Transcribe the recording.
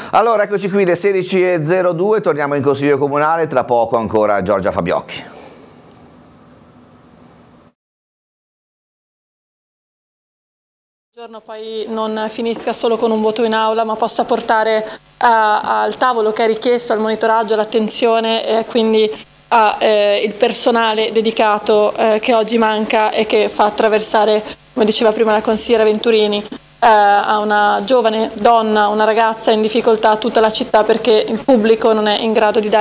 Allora, eccoci qui, le 16:02, torniamo in Consiglio Comunale, tra poco ancora Giorgia Fabiocchi. Il giorno poi non finisca solo con un voto in aula, ma possa portare al tavolo che è richiesto, al monitoraggio, all'attenzione e quindi il personale dedicato che oggi manca e che fa attraversare, come diceva prima la consigliera Venturini, a una giovane donna, una ragazza in difficoltà tutta la città perché il pubblico non è in grado di dare